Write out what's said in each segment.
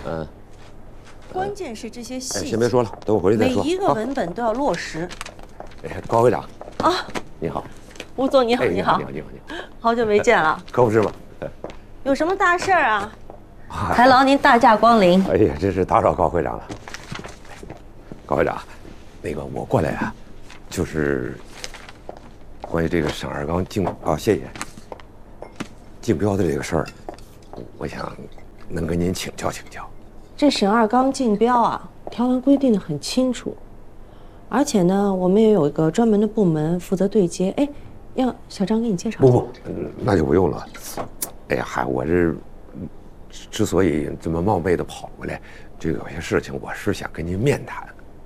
嗯。 关键是这些细节。 先别说了，等我回去再说。 每一个文本都要落实。 哎，高会长。 啊， 你好。 吴总你好， 你好， 你好。 好久没见了。 可不是嘛。 有什么大事儿啊？还劳您大驾光临。 哎呀，真是打扰高会长了。高会长，那个我过来啊，就是关于这个沈二刚谢谢竞标的这个事儿，我想能跟您请教请教。 这沈二刚竞标啊，条文规定的很清楚，而且呢，我们也有一个专门的部门负责对接。哎，要小张给你介绍。 不，那就不用了。哎呀，嗨，我这之所以这么冒昧的跑过来，这个有些事情我是想跟您面谈。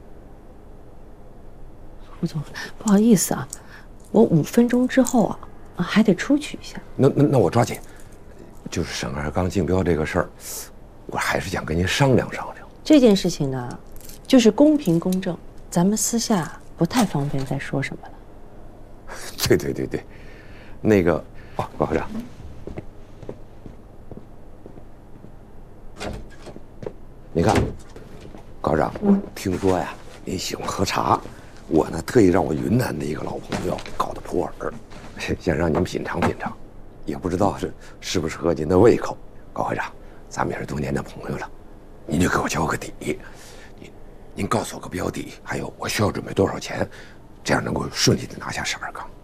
吴总，不好意思啊，我5分钟之后啊还得出去一下。 那我抓紧，就是沈二刚竞标这个事儿，我还是想跟您商量商量。这件事情呢，就是公平公正，咱们私下不太方便再说什么了。 对，那个高会长，你看，高会长，听说呀，您喜欢喝茶，我呢特意让我云南的一个老朋友搞的普洱，想让您品尝品尝，也不知道适不适合您的胃口。高会长，咱们也是多年的朋友了，您就给我交个底，您告诉我个标底，还有我需要准备多少钱，这样能够顺利的拿下沈二刚。